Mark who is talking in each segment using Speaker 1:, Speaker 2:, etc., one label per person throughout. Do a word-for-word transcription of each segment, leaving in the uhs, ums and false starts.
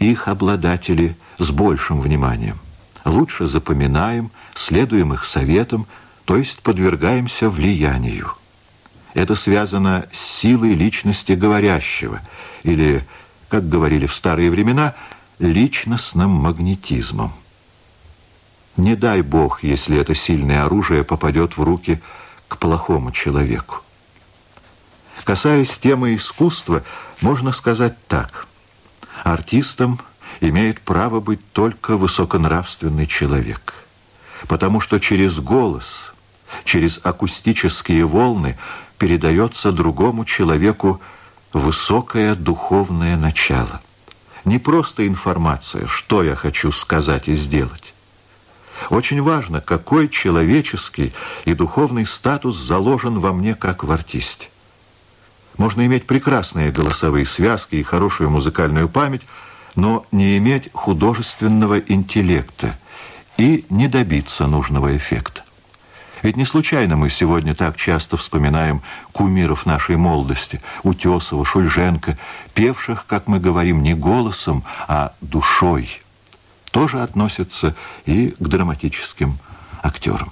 Speaker 1: их обладатели с большим вниманием. Лучше запоминаем, следуем их советам, то есть подвергаемся влиянию. Это связано с силой личности говорящего, или, как говорили в старые времена, личностным магнетизмом. Не дай Бог, если это сильное оружие попадет в руки к плохому человеку. Касаясь темы искусства, можно сказать так. Артистом имеет право быть только высоконравственный человек, потому что через голос, через акустические волны передается другому человеку высокое духовное начало. Не просто информация, что я хочу сказать и сделать. Очень важно, какой человеческий и духовный статус заложен во мне, как в артисте. Можно иметь прекрасные голосовые связки и хорошую музыкальную память, но не иметь художественного интеллекта и не добиться нужного эффекта. Ведь не случайно мы сегодня так часто вспоминаем кумиров нашей молодости, Утесова, Шульженко, певших, как мы говорим, не голосом, а душой. Тоже относятся и к драматическим актерам.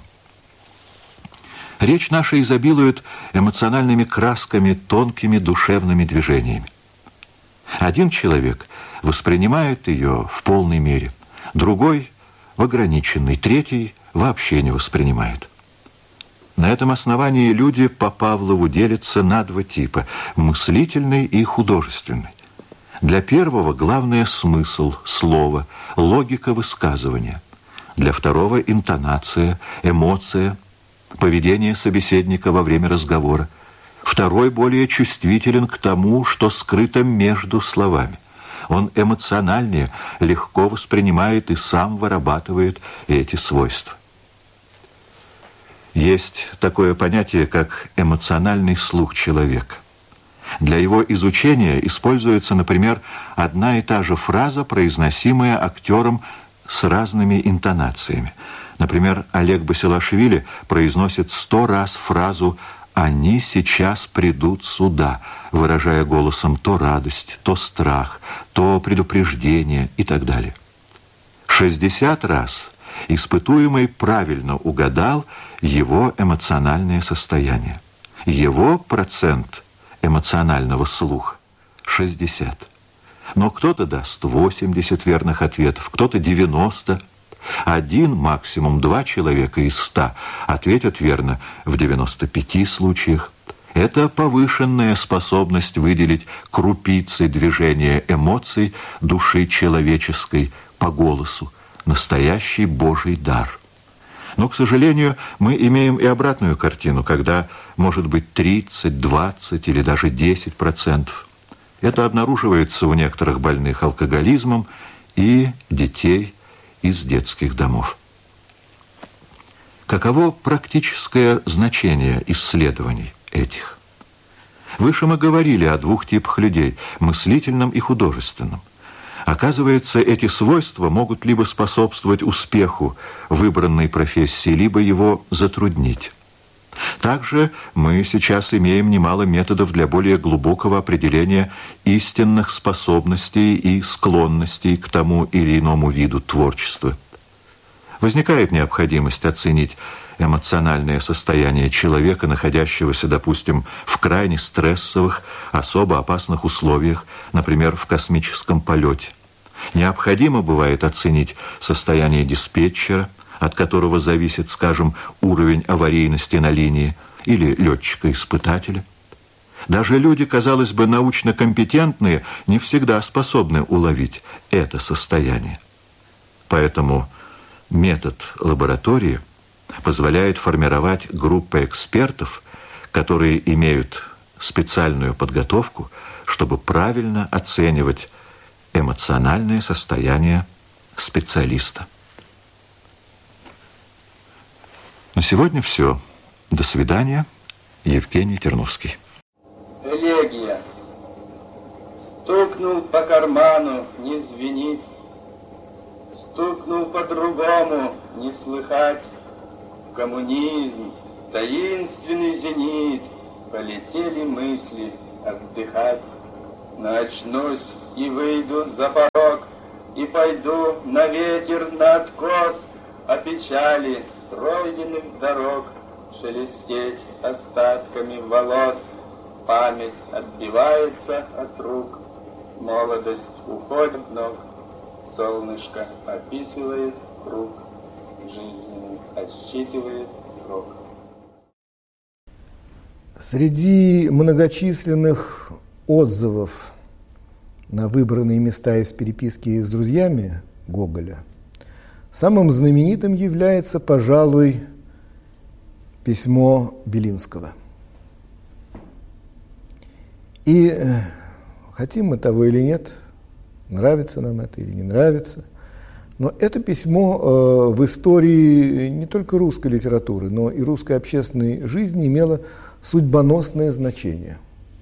Speaker 1: Речь наша изобилует эмоциональными красками, тонкими душевными движениями. Один человек воспринимает ее в полной мере, другой — в ограниченной, третий вообще не воспринимает. На этом основании люди по Павлову делятся на два типа – мыслительный и художественный. Для первого главное смысл, слово, логика высказывания. Для второго – интонация, эмоция, поведение собеседника во время разговора. Второй более чувствителен к тому, что скрыто между словами. Он эмоциональнее, легко воспринимает и сам вырабатывает эти свойства. Есть такое понятие, как эмоциональный слух человека. Для его изучения используется, например, одна и та же фраза, произносимая актером с разными интонациями. Например, Олег Басилашвили произносит сто раз фразу «они сейчас придут сюда», выражая голосом то радость, то страх, то предупреждение и так далее. шестьдесят раз испытуемый правильно угадал его эмоциональное состояние. Его процент эмоционального слуха – шестьдесят. Но кто-то даст восемьдесят верных ответов, кто-то девяносто. Один, максимум два человека из ста ответят верно в девяноста пяти случаях. Это повышенная способность выделить крупицы движения эмоций души человеческой по голосу. Настоящий Божий дар. Но, к сожалению, мы имеем и обратную картину, когда может быть тридцать, двадцать или даже десять процентов. Это обнаруживается у некоторых больных алкоголизмом и детей из детских домов. Каково практическое значение исследований этих? Выше мы говорили о двух типах людей – мыслительном и художественном. Оказывается, эти свойства могут либо способствовать успеху выбранной профессии, либо его затруднить. Также мы сейчас имеем немало методов для более глубокого определения истинных способностей и склонностей к тому или иному виду творчества. Возникает необходимость оценить эмоциональное состояние человека, находящегося, допустим, в крайне стрессовых, особо опасных условиях, например, в космическом полете. Необходимо бывает оценить состояние диспетчера, от которого зависит, скажем, уровень аварийности на линии, или летчика-испытателя. Даже люди, казалось бы, научно компетентные, не всегда способны уловить это состояние. Поэтому метод лаборатории позволяет формировать группы экспертов, которые имеют специальную подготовку, чтобы правильно оценивать эмоциональное состояние специалиста. На сегодня все. До свидания. Евгений Терновский.
Speaker 2: Элегия. Стукнул по карману, не звенит. Стукнул по-другому, не слыхать. В коммунизм, таинственный зенит, полетели мысли отдыхать. Но очнусь и выйду за порог, и пойду на ветер, на откос, о печали пройденных дорог шелестеть остатками волос. Память отбивается от рук, молодость уходит с ног, солнышко описывает круг, жизненный отсчитывает срок.
Speaker 3: Среди многочисленных отзывов на выбранные места из переписки с друзьями Гоголя самым знаменитым является, пожалуй, письмо Белинского. И хотим мы того или нет, нравится нам это или не нравится, но это письмо э, в истории не только русской литературы, но и русской общественной жизни имело судьбоносное значение.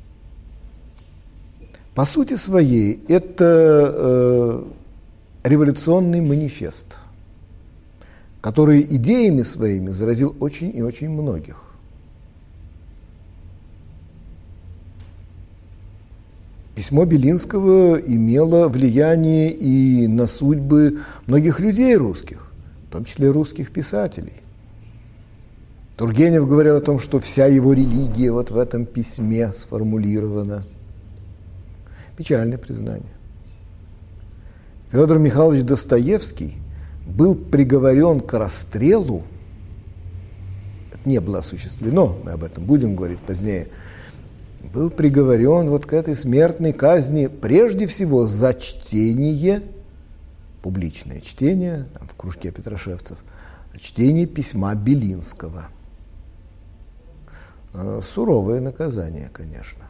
Speaker 3: По сути своей, это э, революционный манифест, который идеями своими заразил очень и очень многих. Письмо Белинского имело влияние и на судьбы многих людей русских, в том числе русских писателей. Тургенев говорил о том, что вся его религия вот в этом письме сформулирована. Печальное признание. Федор Михайлович Достоевский был приговорен к расстрелу, это не было осуществлено, мы об этом будем говорить позднее, был приговорен вот к этой смертной казни прежде всего за чтение, публичное чтение, там, в кружке петрошевцев, чтение письма Белинского. Суровое наказание, конечно.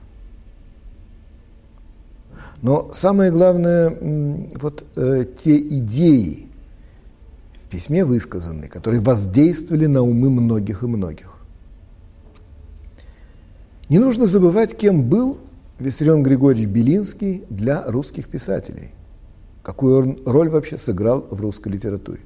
Speaker 3: Но самое главное, вот э, те идеи в письме высказанные, которые воздействовали на умы многих и многих. Не нужно забывать, кем был Виссарион Григорьевич Белинский для русских писателей, какую он роль вообще сыграл в русской литературе.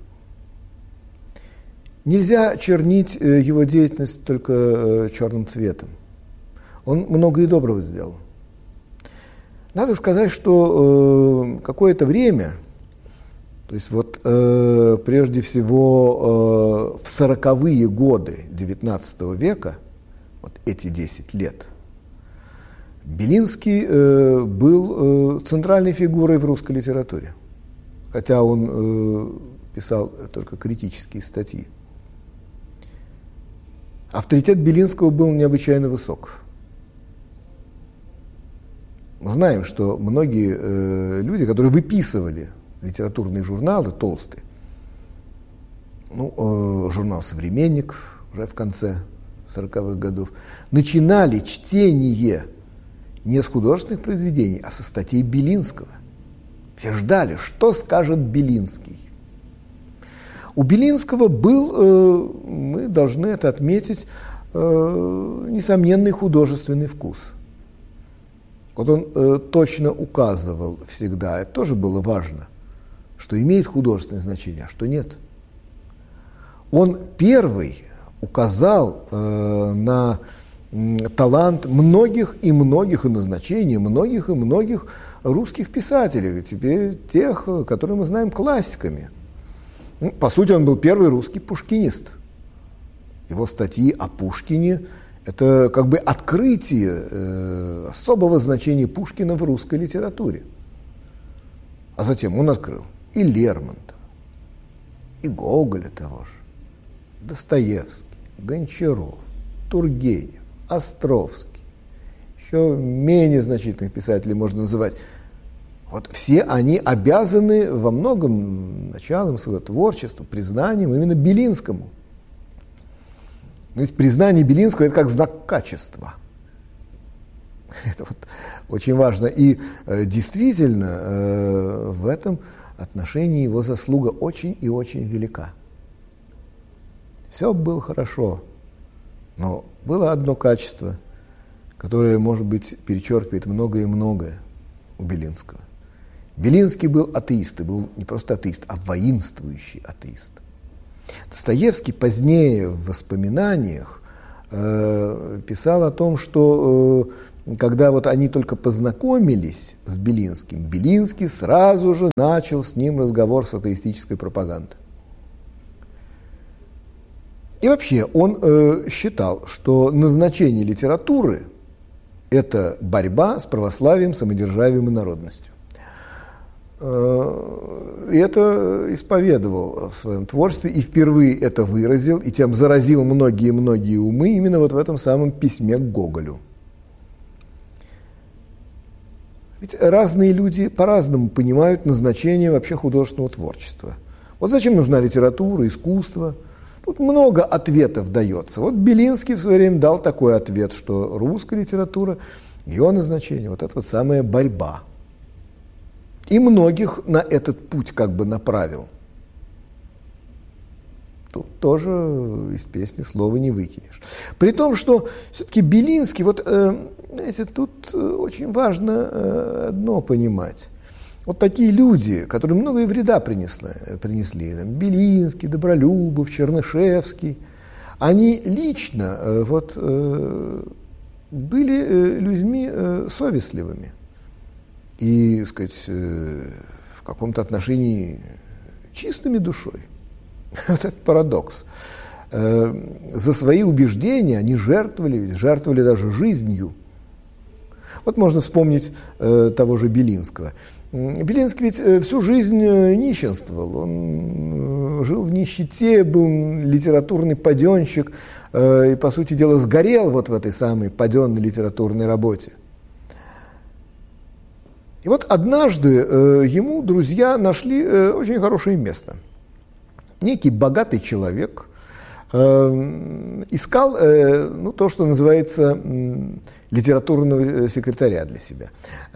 Speaker 3: Нельзя чернить его деятельность только черным цветом. Он много и доброго сделал. Надо сказать, что э, какое-то время, то есть вот э, прежде всего э, в сороковые годы девятнадцатого века, вот эти десять лет, Белинский э, был э, центральной фигурой в русской литературе, хотя он э, писал только критические статьи. Авторитет Белинского был необычайно высок. Мы знаем, что многие э, люди, которые выписывали литературные журналы толстые, ну, э, журнал «Современник» уже в конце сороковых годов, начинали чтение не с художественных произведений, а со статей Белинского. Все ждали, что скажет Белинский. У Белинского был, э, мы должны это отметить, э, несомненный художественный вкус. Вот он э, точно указывал всегда, это тоже было важно, что имеет художественное значение, а что нет. Он первый указал э, на э, талант многих и многих, и назначение многих и многих русских писателей, теперь тех, которые мы знаем классиками. Ну, по сути, он был первый русский пушкинист. Его статьи о Пушкине – это как бы открытие э, особого значения Пушкина в русской литературе. А затем он открыл и Лермонтова, и Гоголя того же, Достоевский, Гончаров, Тургенев, Островский. Еще менее значительных писателей можно называть. Вот все они обязаны во многом началом своего творчества, признанием именно Белинскому. То есть признание Белинского – это как знак качества. Это вот очень важно. И э, действительно э, в этом отношении его заслуга очень и очень велика. Все было хорошо, но было одно качество, которое, может быть, перечеркивает многое и многое у Белинского. Белинский был атеист, и был не просто атеист, а воинствующий атеист. Достоевский позднее в воспоминаниях э, писал о том, что когда вот они только познакомились с Белинским, Белинский сразу же начал с ним разговор с атеистической пропагандой. И вообще он э, считал, что назначение литературы – это борьба с православием, самодержавием и народностью. Э, и это исповедовал в своем творчестве, и впервые это выразил, и тем заразил многие-многие умы именно вот в этом самом письме к Гоголю. Ведь разные люди по-разному понимают назначение вообще художественного творчества. Вот зачем нужна литература, искусство? Тут много ответов дается. Вот Белинский в свое время дал такой ответ, что русская литература, ее назначение, вот это вот самая борьба. И многих на этот путь как бы направил. Тут тоже из песни слова не выкинешь. При том, что все-таки Белинский, вот, э, знаете, тут очень важно э, одно понимать. Вот такие люди, которые много и вреда принесли, принесли там, Белинский, Добролюбов, Чернышевский, они лично э, вот, э, были э, людьми э, совестливыми и, так сказать, э, в каком-то отношении чистыми душой. Вот этот парадокс. Э, за свои убеждения они жертвовали, жертвовали даже жизнью. Вот можно вспомнить э, того же Белинского. Белинский ведь всю жизнь нищенствовал, он жил в нищете, был литературный паденщик и, по сути дела, сгорел вот в этой самой паденной литературной работе. И вот однажды ему друзья нашли очень хорошее место. Некий богатый человек искал, ну, то, что называется, литературного секретаря для себя.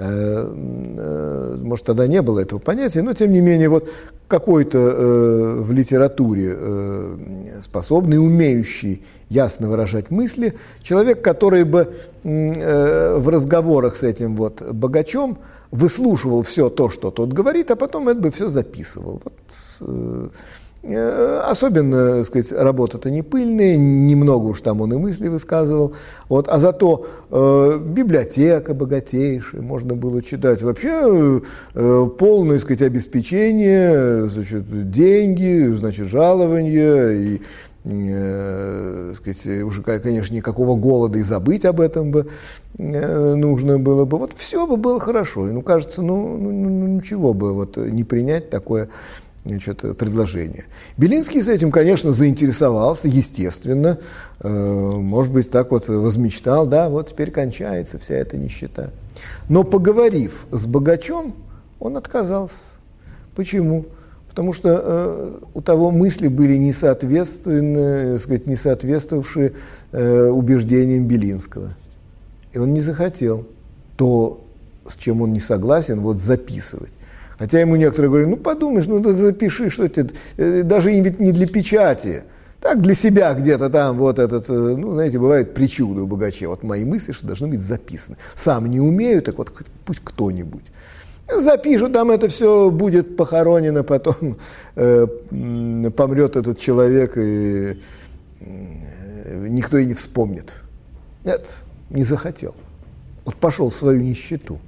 Speaker 3: Может, тогда не было этого понятия, но, тем не менее, вот какой-то в литературе способный, умеющий ясно выражать мысли, человек, который бы в разговорах с этим вот богачом выслушивал все то, что тот говорит, а потом это бы все записывал. Вот. Особенно, так сказать, работа-то не пыльная, немного уж там он и мысли высказывал, вот, а зато э, библиотека богатейшая, можно было читать, вообще э, полное, так сказать, обеспечение, значит, деньги, значит, жалования, и, э, так сказать, уже, конечно, никакого голода и забыть об этом бы э, нужно было бы, вот все бы было хорошо, и, ну, кажется, ну, ну, ну ничего бы вот не принять такое, значит, предложение. Белинский с этим, конечно, заинтересовался, естественно, э, может быть, так вот возмечтал, да, вот теперь кончается вся эта нищета. Но, поговорив с богачом, он отказался. Почему? Потому что э, у того мысли были несоответственные, так сказать, не соответствовавшие э, убеждениям Белинского. И он не захотел то, с чем он не согласен, вот записывать. Хотя ему некоторые говорят, ну подумаешь, ну да запиши, что это, даже ведь не для печати, так для себя где-то там вот этот, ну знаете, бывает причуда у богачей, вот мои мысли, что должны быть записаны. Сам не умею, так вот пусть кто-нибудь. Запишут, там это все будет похоронено, потом э, помрет этот человек, и э, никто и не вспомнит. Нет, не захотел. Вот пошел в свою нищету.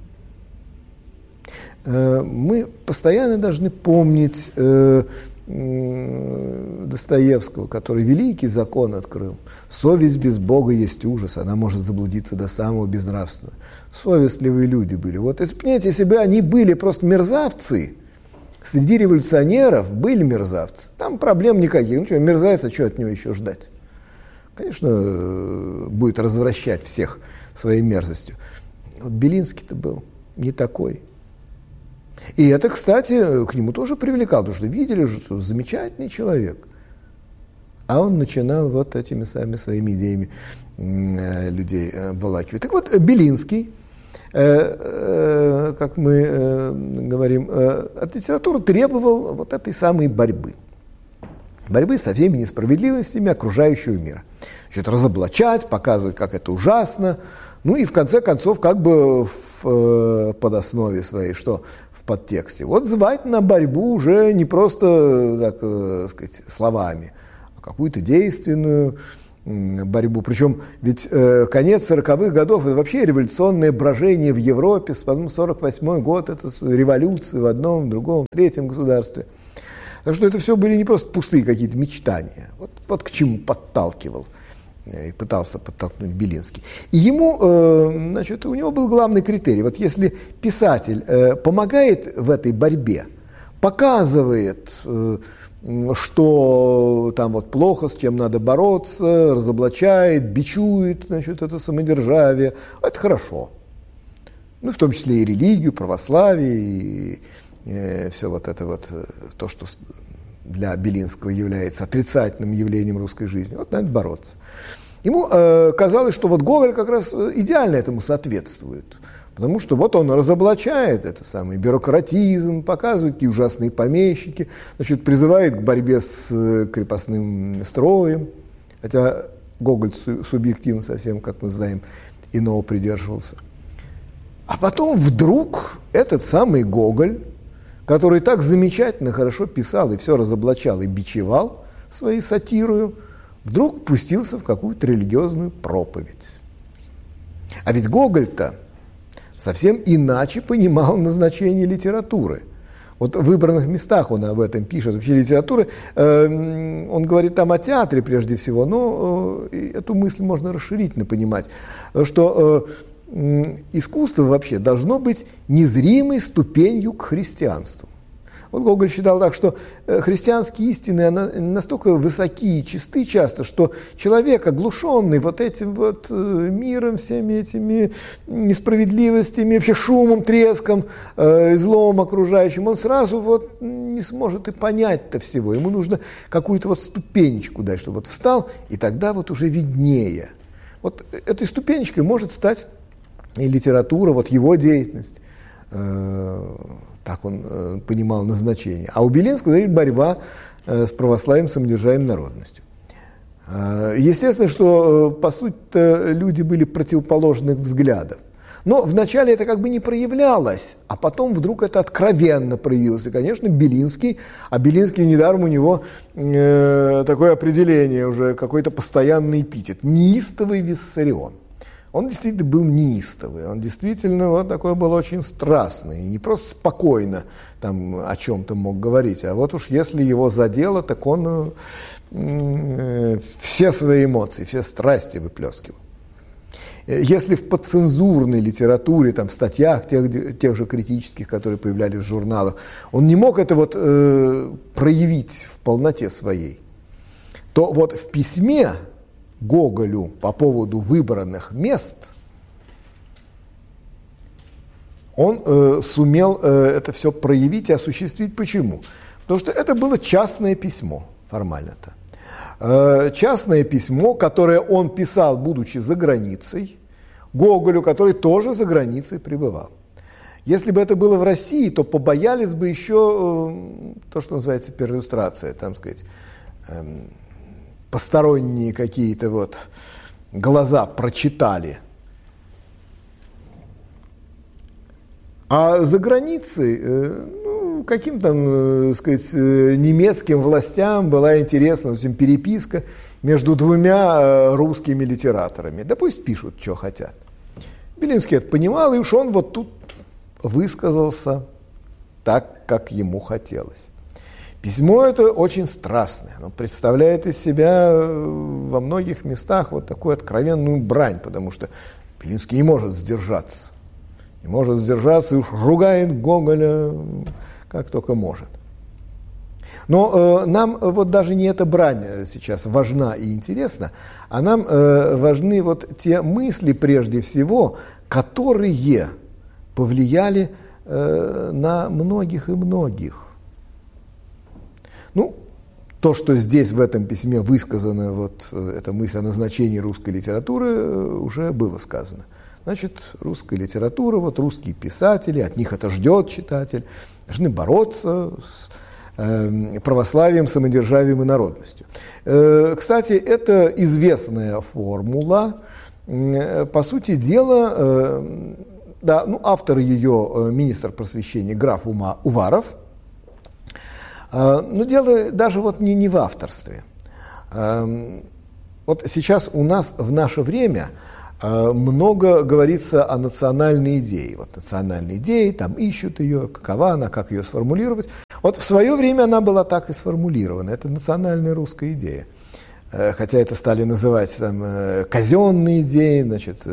Speaker 3: Мы постоянно должны помнить э, э, Достоевского, который великий закон открыл. Совесть без Бога есть ужас, она может заблудиться до самого безнравственного. Совестливые люди были. Вот, если, понимаете, если бы они были просто мерзавцы, среди революционеров были мерзавцы, там проблем никаких. Ну что, мерзавец, а что от него еще ждать? Конечно, будет развращать всех своей мерзостью. Вот Белинский-то был не такой. И это, кстати, к нему тоже привлекало, потому что видели же, что замечательный человек. А он начинал вот этими самыми своими идеями э, людей обволакивать. Так вот, Белинский, э, э, как мы э, говорим, э, от литературы требовал вот этой самой борьбы. Борьбы со всеми несправедливостями окружающего мира. Значит, разоблачать, показывать, как это ужасно. Ну и в конце концов, как бы в э, подоснове своей, что в подтексте. Вот звать на борьбу уже не просто, так э, сказать, словами, а какую-то действенную, борьбу. Причем ведь э, конец сороковых годов – это вообще революционное брожение в Европе. Потом сорок восьмой год – это революция в одном, в другом, в третьем государстве. Так что это все были не просто пустые какие-то мечтания. Вот, вот к чему подталкивал и пытался подтолкнуть Белинский. И ему, э, значит, у него был главный критерий. Вот если писатель э, помогает в этой борьбе, показывает, э, что там вот плохо, с чем надо бороться, разоблачает, бичует, значит, это самодержавие, это хорошо. Ну, в том числе и религию, православие, и э, все вот это вот, то, что для Белинского является отрицательным явлением русской жизни. Вот надо бороться. Ему э, казалось, что вот Гоголь как раз идеально этому соответствует. Потому что вот он разоблачает это самый бюрократизм, показывает, какие ужасные помещики, значит, призывает к борьбе с крепостным строем. Хотя Гоголь субъективно совсем, как мы знаем, иного придерживался. А потом вдруг этот самый Гоголь, который так замечательно, хорошо писал и все разоблачал и бичевал своей сатирою, вдруг пустился в какую-то религиозную проповедь. А ведь Гоголь-то совсем иначе понимал назначение литературы. Вот в выбранных местах он об этом пишет. Вообще литература, э, он говорит там о театре прежде всего, но э, эту мысль можно расширительно понимать, что э, искусство вообще должно быть незримой ступенью к христианству. Вот Гоголь считал так, что христианские истины настолько высоки и чисты часто, что человек, оглушенный вот этим вот миром, всеми этими несправедливостями, вообще шумом, треском, э, злом окружающим, он сразу вот не сможет и понять-то всего. Ему нужно какую-то вот ступенечку дать, чтобы вот встал, и тогда вот уже виднее. Вот этой ступенечкой может стать и литература, вот его деятельность. Э, Так он э, понимал назначение. А у Белинского есть борьба э, с православием, самодержавием, народностью. Э, естественно, что, э, по сути, люди были противоположных взглядов. Но вначале это как бы не проявлялось, а потом вдруг это откровенно проявилось. И, конечно, Белинский, а Белинский недаром у него э, такое определение уже, какой-то постоянный эпитет. Неистовый Виссарион. Он действительно был неистовый, он действительно вот такой был очень страстный, и не просто спокойно там о чем-то мог говорить, а вот уж если его задело, так он э, все свои эмоции, все страсти выплескивал. Если в подцензурной литературе, там, в статьях тех, тех же критических, которые появлялись в журналах, он не мог это вот э, проявить в полноте своей, то вот в письме Гоголю по поводу выбранных мест он э, сумел э, это все проявить и осуществить. Почему? Потому что это было частное письмо, формально-то. Э, частное письмо, которое он писал, будучи за границей, Гоголю, который тоже за границей пребывал. Если бы это было в России, то побоялись бы еще э, то, что называется перлюстрация, там сказать, э, посторонние какие-то вот глаза прочитали. А за границей, ну, каким там, сказать, немецким властям была интересна этим переписка между двумя русскими литераторами. Да пусть пишут, что хотят. Белинский это понимал, и уж он вот тут высказался так, как ему хотелось. Письмо это очень страстное, оно представляет из себя во многих местах вот такую откровенную брань, потому что Белинский не может сдержаться, не может сдержаться и уж ругает Гоголя как только может. Но э, нам вот даже не эта брань сейчас важна и интересна, а нам э, важны вот те мысли прежде всего, которые повлияли э, на многих и многих. Ну, то, что здесь в этом письме высказано, вот эта мысль о назначении русской литературы, уже было сказано. Значит, русская литература, вот русские писатели, от них это ждет читатель, должны бороться с э, православием, самодержавием и народностью. Э, кстати, это известная формула. Э, по сути дела, э, да, ну, автор ее, э, министр просвещения граф Ума, Уваров. Но дело даже вот не, не в авторстве. Вот Вот сейчас у нас в наше время много говорится о национальной идее. Вот национальная идея, там ищут ее, какова она, как ее сформулировать. Вот в свое время она была так и сформулирована. Это национальная русская идея. Хотя это стали называть там, казенные идеи, значит,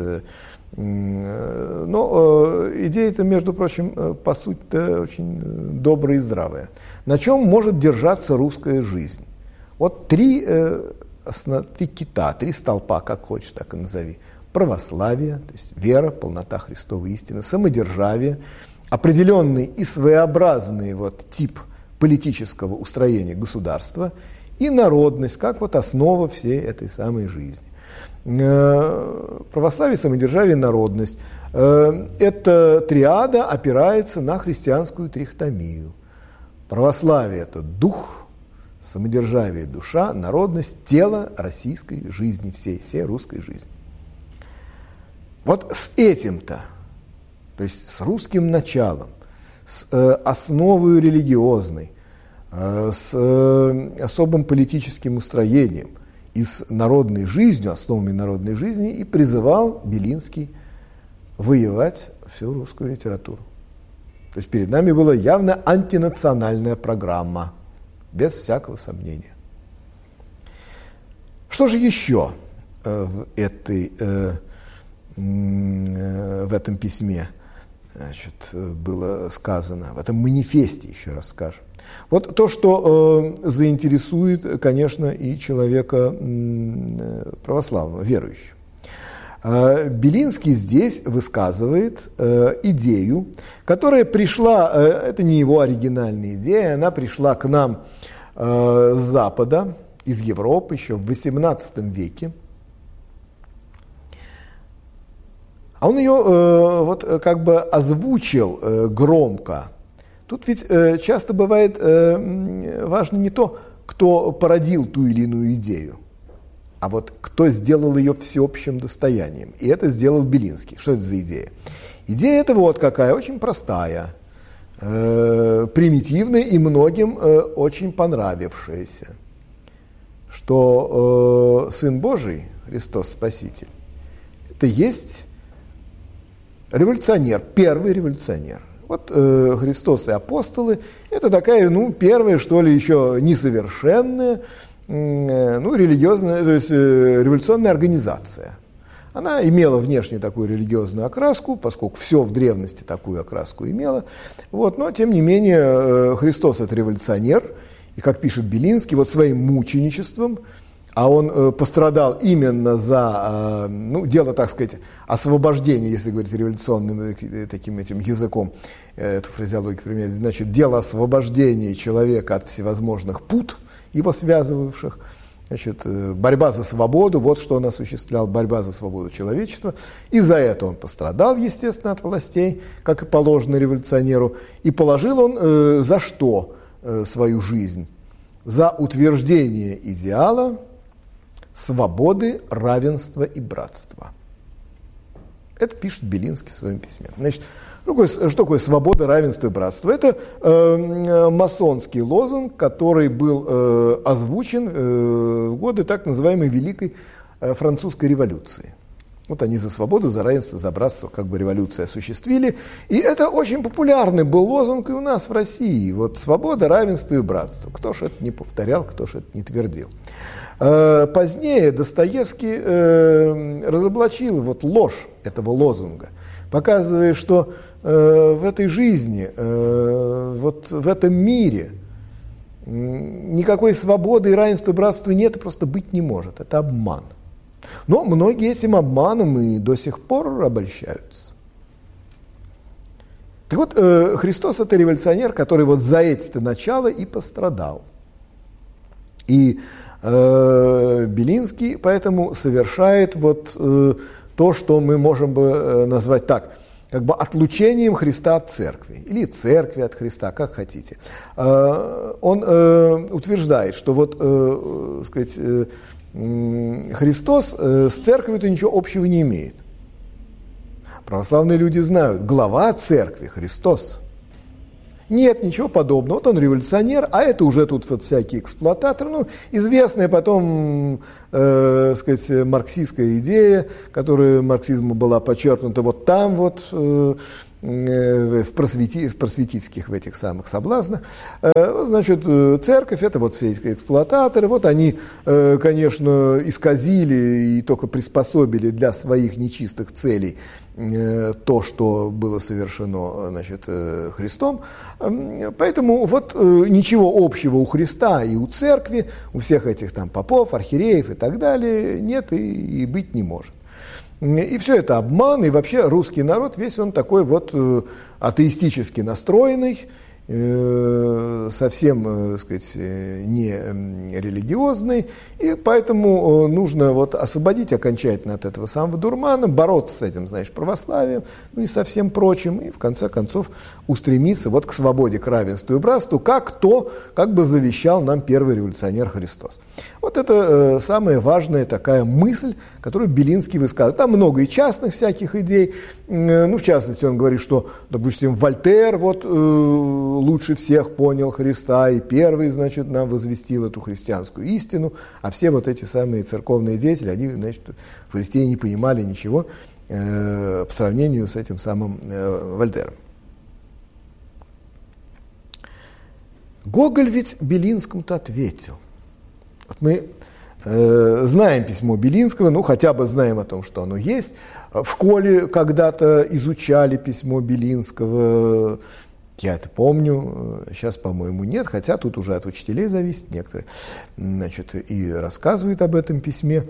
Speaker 3: но идея-то, между прочим, по сути-то очень добрая и здравая. На чем может держаться русская жизнь? Вот три, три кита, три столпа, как хочешь, так и назови. Православие, то есть вера, полнота Христовой истины, самодержавие, определенный и своеобразный вот тип политического устроения государства и народность, как вот основа всей этой самой жизни. Православие, самодержавие, народность. Эта триада опирается на христианскую трихотомию. Православие – это дух, самодержавие – душа, народность – тело российской жизни, всей, всей русской жизни. Вот с этим-то, то есть с русским началом, с э, основой религиозной, э, с э, особым политическим устроением и с народной жизнью, основами народной жизни, и призывал Белинский воевать всю русскую литературу. То есть перед нами была явно антинациональная программа, без всякого сомнения. Что же еще э, в этой... Э, в этом письме, значит, было сказано, в этом манифесте, еще раз скажем. Вот то, что э, заинтересует, конечно, и человека э, православного, верующего. Э, Белинский здесь высказывает э, идею, которая пришла, э, это не его оригинальная идея, она пришла к нам э, с Запада, из Европы еще в восемнадцатом веке. А он ее э, вот как бы озвучил э, громко. Тут ведь э, часто бывает э, важно не то, кто породил ту или иную идею, а вот кто сделал ее всеобщим достоянием. И это сделал Белинский. Что это за идея? Идея эта вот какая, очень простая, э, примитивная и многим э, очень понравившаяся. Что э, Сын Божий, Христос Спаситель, это есть... революционер, первый революционер. Вот э, Христос и апостолы, это такая, ну, первая, что ли, еще несовершенная, э, ну, религиозная, то есть э, революционная организация. Она имела внешнюю такую религиозную окраску, поскольку все в древности такую окраску имело. Вот, но, тем не менее, э, Христос – это революционер, и, как пишет Белинский, вот своим мученичеством, а он э, пострадал именно за, э, ну, дело, так сказать, освобождения, если говорить революционным э, таким этим языком, э, эту фразеологию применять, значит, дело освобождения человека от всевозможных пут, его связывавших, значит, э, борьба за свободу, вот что он осуществлял, борьба за свободу человечества, и за это он пострадал, естественно, от властей, как и положено революционеру, и положил он э, за что э, свою жизнь? За утверждение идеала свободы, равенства и братства. Это пишет Белинский в своем письме. Значит, что такое свобода, равенство и братство? Это э, масонский лозунг, который был э, озвучен э, в годы так называемой Великой э, Французской революции. Вот они за свободу, за равенство, за братство как бы революцию осуществили. И это очень популярный был лозунг и у нас в России. Вот свобода, равенство и братство. Кто ж это не повторял, кто ж это не твердил. Позднее Достоевский э, разоблачил вот ложь этого лозунга, показывая, что э, в этой жизни, э, вот в этом мире э, никакой свободы и равенства и братства нет и просто быть не может. Это обман. Но многие этим обманом и до сих пор обольщаются. Так вот, э, Христос – это революционер, который вот за эти-то начала и пострадал. И э, Белинский поэтому совершает вот э, то, что мы можем бы э, назвать так, как бы отлучением Христа от церкви, или церкви от Христа, как хотите. Э, он э, утверждает, что вот, э, сказать, э, Христос э, с церковью-то ничего общего не имеет. Православные люди знают, глава церкви Христос. Нет, ничего подобного. Вот он революционер, а это уже тут вот всякие эксплуататоры. Ну, известная потом, э, сказать, марксистская идея, которая марксизму была почерпнута вот там вот, э, в, просвети, в просветительских в этих самых соблазнах. Э, значит, церковь — это вот все эти эксплуататоры. Вот они, э, конечно, исказили и только приспособили для своих нечистых целей то, что было совершено, значит, Христом. Поэтому вот ничего общего у Христа и у церкви, у всех этих там попов, архиереев и так далее нет и, и быть не может. И все это обман, и вообще русский народ весь он такой вот атеистически настроенный, совсем, так сказать, не религиозный, и поэтому нужно вот освободить окончательно от этого самого дурмана, бороться с этим, значит, православием, ну и со всем прочим, и в конце концов устремиться вот к свободе, к равенству и братству, как то, как бы завещал нам первый революционер Христос. Вот это самая важная такая мысль, которую Белинский высказывает. Там много и частных всяких идей, ну, в частности, он говорит, что, допустим, Вольтер вот лучше всех понял Христа и первый, значит, нам возвестил эту христианскую истину, а все вот эти самые церковные деятели, они, значит, в Христе не понимали ничего э, по сравнению с этим самым э, Вольтером. Гоголь ведь Белинскому-то ответил. Вот мы э, знаем письмо Белинского, ну, хотя бы знаем о том, что оно есть. В школе когда-то изучали письмо Белинского. Я это помню, сейчас, по-моему, нет, хотя тут уже от учителей зависит, некоторые, значит, и рассказывают об этом письме.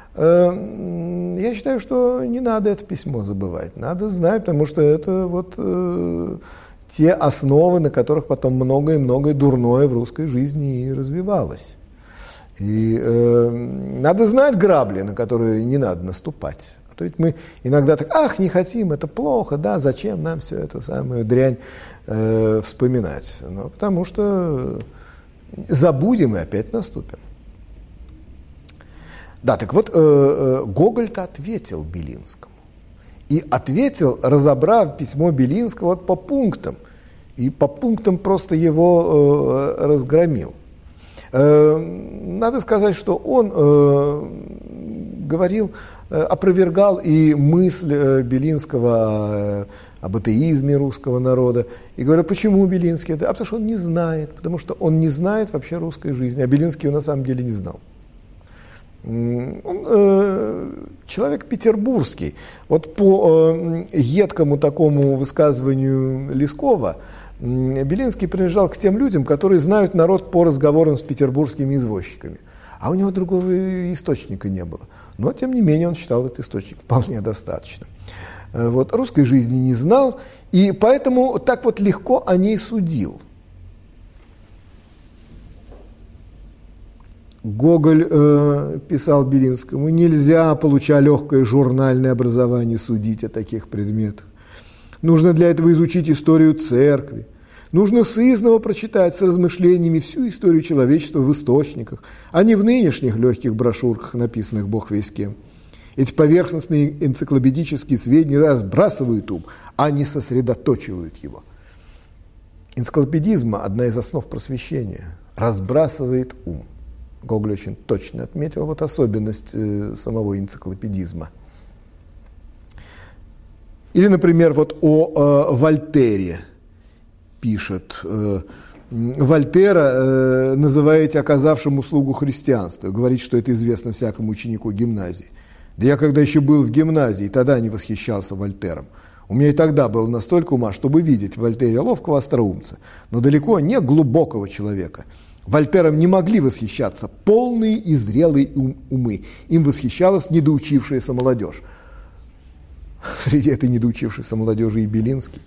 Speaker 3: Я считаю, что не надо это письмо забывать, надо знать, потому что это вот э, те основы, на которых потом многое-многое дурное в русской жизни и развивалось. И э, надо знать грабли, на которые не надо наступать. То есть мы иногда так, ах, не хотим, это плохо, да, зачем нам все эту самую дрянь э, вспоминать? Ну, потому что забудем и опять наступим. Да, так вот, э, э, Гоголь-то ответил Белинскому. И ответил, разобрав письмо Белинского вот по пунктам. И по пунктам просто его э, разгромил. Э, надо сказать, что он э, говорил, опровергал и мысль Белинского об атеизме русского народа. И говорю, почему Белинский это? А потому что он не знает, потому что он не знает вообще русской жизни. А Белинский его на самом деле не знал. Он э, человек петербургский. Вот по э, едкому такому высказыванию Лескова, э, Белинский принадлежал к тем людям, которые знают народ по разговорам с петербургскими извозчиками. А у него другого источника не было. Но, тем не менее, он считал этот источник вполне достаточно. Вот, русской жизни не знал, и поэтому так вот легко о ней судил. Гоголь э, писал Белинскому, нельзя, получая легкое журнальное образование, судить о таких предметах. Нужно для этого изучить историю церкви. Нужно сызнова прочитать с размышлениями всю историю человечества в источниках, а не в нынешних легких брошюрках, написанных бог весть кем. Эти поверхностные энциклопедические сведения разбрасывают ум, а не сосредоточивают его. Энциклопедизм – одна из основ просвещения, разбрасывает ум. Гоголь очень точно отметил вот особенность э, самого энциклопедизма. Или, например, вот о э, Вольтере пишет, э, Вольтера э, называете оказавшим услугу христианству, говорит, что это известно всякому ученику гимназии. Да я когда еще был в гимназии, тогда не восхищался Вольтером. У меня и тогда было настолько ума, чтобы видеть в Вольтере ловкого остроумца, но далеко не глубокого человека. Вольтером не могли восхищаться полные и зрелые ум, умы. Им восхищалась недоучившаяся молодежь. Среди этой недоучившейся молодежи и Белинский.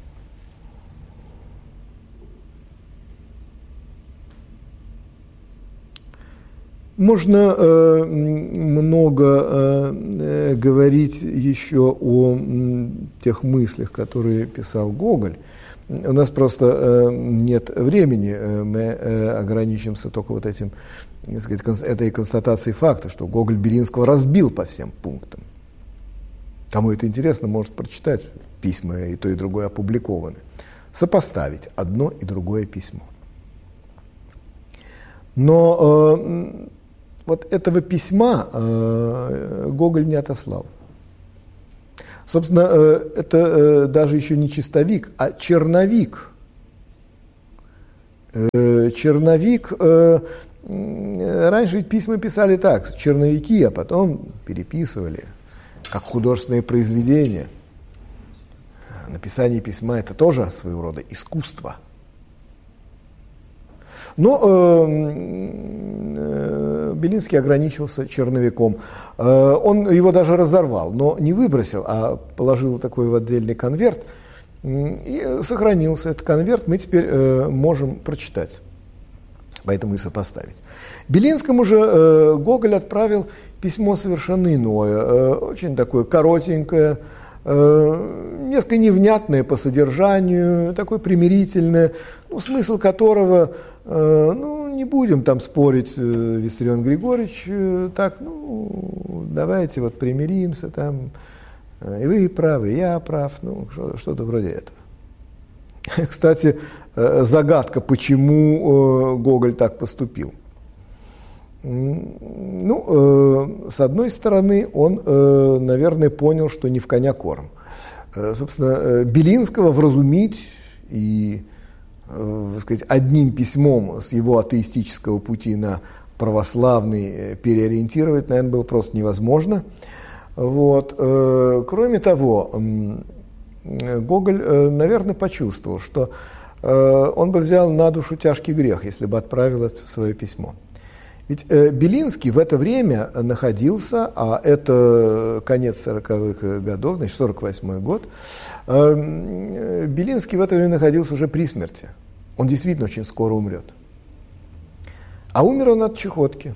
Speaker 3: Можно э, много э, говорить еще о э, тех мыслях, которые писал Гоголь. У нас просто э, нет времени, мы э, ограничимся только вот этим, так сказать, конс- этой констатацией факта, что Гоголь Белинского разбил по всем пунктам. Кому это интересно, может прочитать, письма и то, и другое опубликованы. сопоставить одно и другое письмо. Но э, вот этого письма э, Гоголь не отослал. Собственно, э, это э, даже еще не чистовик, а черновик. Э, черновик, э, раньше ведь письма писали так, черновики, а потом переписывали, как художественные произведения. Написание письма – это тоже своего рода искусство. Но э, э, Белинский ограничился черновиком. Э, он его даже разорвал, но не выбросил, а положил такой в отдельный конверт. И сохранился этот конверт, мы теперь э, можем прочитать, поэтому и сопоставить. Белинскому же э, Гоголь отправил письмо совершенно иное, э, очень такое коротенькое, э, несколько невнятное по содержанию, такое примирительное, ну, смысл которого, э, ну, не будем там спорить, э, Виссарион Григорьевич, э, так, ну, давайте вот примиримся там, и вы правы, и я прав, ну, что-то вроде этого. Кстати, загадка, почему Гоголь так поступил. Ну, с одной стороны, он, наверное, понял, что не в коня корм. Собственно, Белинского вразумить и, так сказать, одним письмом с его атеистического пути на православный переориентировать, наверное, было просто невозможно. Вот. Кроме того, Гоголь, наверное, почувствовал, что он бы взял на душу тяжкий грех, если бы отправил это свое письмо. Ведь Белинский в это время находился, а это конец сороковых годов, значит, сорок восьмой год, Белинский в это время находился уже при смерти. Он действительно очень скоро умрет. А умер он от чехотки.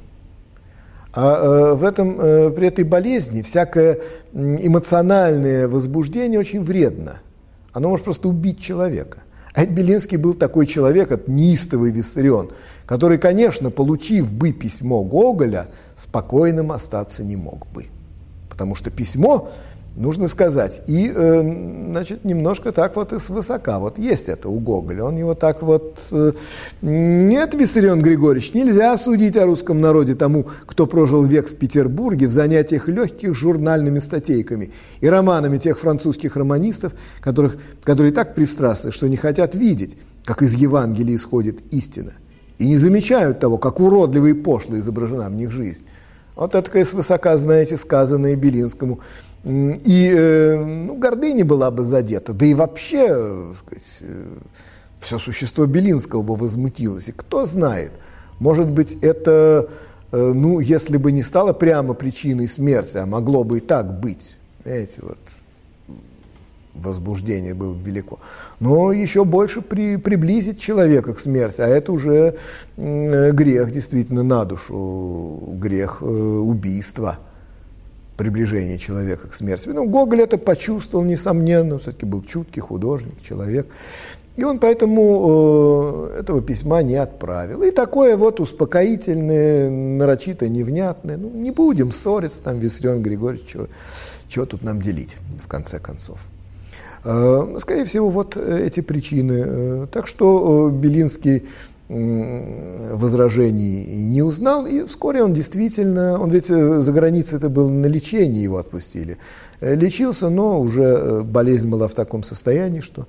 Speaker 3: А в этом, при этой болезни всякое эмоциональное возбуждение очень вредно. Оно может просто убить человека. А Белинский был такой человек, это неистовый Виссарион, который, конечно, получив бы письмо Гоголя, спокойным остаться не мог бы. Потому что письмо, нужно сказать, и, значит, немножко так вот и свысока. Вот есть это у Гоголя. Он его так вот... Нет, Виссарион Григорьевич, нельзя судить о русском народе тому, кто прожил век в Петербурге в занятиях легких журнальными статейками и романами тех французских романистов, которых, которые так пристрастны, что не хотят видеть, как из Евангелия исходит истина, и не замечают того, как уродливо и пошло изображена в них жизнь. Вот это такая свысока, знаете, сказанное Белинскому. И ну, гордыня была бы задета, да и вообще, сказать, все существо Белинского бы возмутилось. И кто знает, может быть, это, ну, если бы не стало прямо причиной смерти, а могло бы и так быть, знаете, вот, возбуждение было бы велико, но еще больше при, приблизить человека к смерти, а это уже грех действительно на душу, грех убийства. Приближение человека к смерти. Ну, Гоголь это почувствовал, несомненно, он все-таки был чуткий художник, человек. И он поэтому э, этого письма не отправил. И такое вот успокоительное, нарочито невнятное, ну, не будем ссориться, там, Виссарион Григорьевич, чего, чего тут нам делить, в конце концов. Э, скорее всего, вот эти причины. Э, так что э, Белинский возражений не узнал, и вскоре он действительно, он ведь за границей это был на лечение, его отпустили, лечился, но уже болезнь была в таком состоянии, что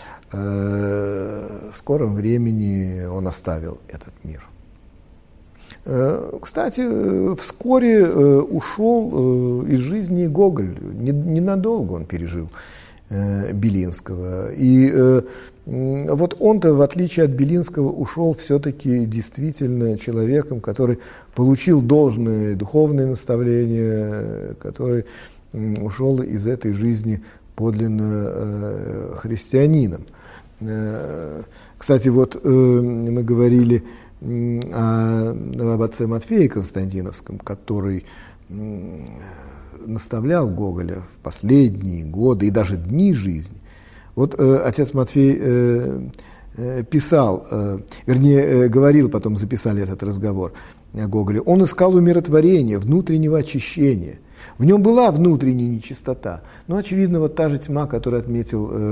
Speaker 3: э, в скором времени он оставил этот мир. Э, кстати, вскоре э, ушел э, из жизни Гоголь, ненадолго он пережил э, Белинского, и э, вот он-то, в отличие от Белинского, ушел все-таки действительно человеком, который получил должное духовное наставление, который ушел из этой жизни подлинно э, христианином. Э, кстати, вот э, мы говорили о, об отце Матфее Константиновском, который э, наставлял Гоголя в последние годы и даже дни жизни. Вот э, отец Матфей э, э, писал, э, вернее, э, говорил, потом записали этот разговор о Гоголе, он искал умиротворения, внутреннего очищения. В нем была внутренняя нечистота. Но, очевидно, вот та же тьма, которую отметил э,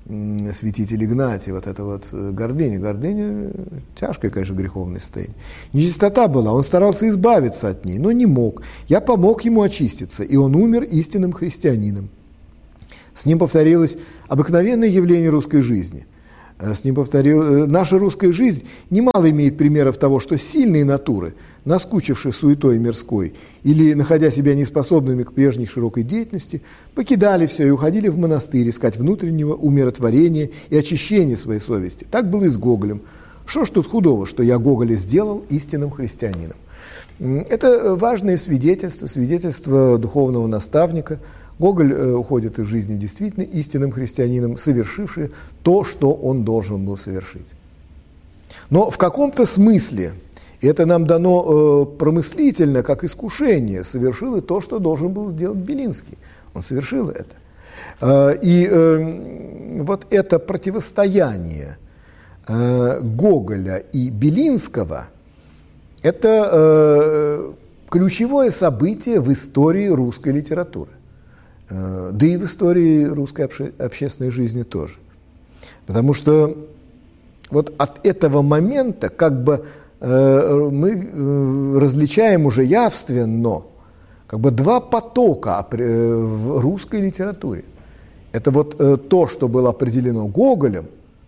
Speaker 3: святитель Игнатий, вот это вот гордыня. Гордыня – тяжкое, конечно, греховное состояние. Нечистота была, он старался избавиться от ней, но не мог. Я помог ему очиститься, и он умер истинным христианином. С ним повторилось обыкновенное явление русской жизни. С ним повторил... Наша русская жизнь немало имеет примеров того, что сильные натуры, наскучившие суетой мирской или находя себя неспособными к прежней широкой деятельности, покидали все и уходили в монастырь искать внутреннего умиротворения и очищения своей совести. Так было и с Гоголем. Что ж тут худого, что я Гоголя сделал истинным христианином? Это важное свидетельство, свидетельство духовного наставника. Гоголь э, уходит из жизни действительно истинным христианином, совершивший то, что он должен был совершить. Но в каком-то смысле это нам дано э, промыслительно, как искушение, совершил и то, что должен был сделать Белинский. Он совершил это. Э, и э, вот это противостояние э, Гоголя и Белинского – это э, ключевое событие в истории русской литературы. Да и в истории русской обще- общественной жизни тоже. Потому что вот от этого момента как бы э, мы э, различаем уже явственно как бы два потока э, в русской литературе. Это вот э, то, что было определено Гоголем,